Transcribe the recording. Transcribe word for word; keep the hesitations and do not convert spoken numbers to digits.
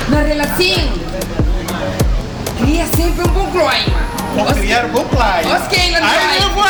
na relação, cria sempre um bom clima. Vou criar um bom clima. Os que ainda não Ai, vai. eu vou